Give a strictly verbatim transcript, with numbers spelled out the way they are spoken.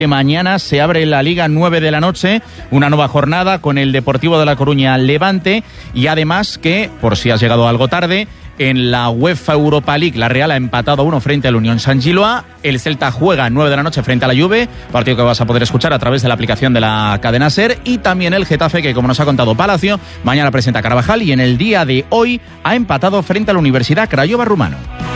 Mañana se abre la Liga nueve de la noche, una nueva jornada con el Deportivo de La Coruña Levante, y además que, por si has llegado algo tarde, en la UEFA Europa League la Real ha empatado a uno frente al Unión San Giloa, el Celta juega nueve de la noche frente a la Juve, partido que vas a poder escuchar a través de la aplicación de la cadena SER, y también el Getafe, que como nos ha contado Palacio, mañana presenta a Carvajal y en el día de hoy ha empatado frente a la Universidad Craiova Rumano.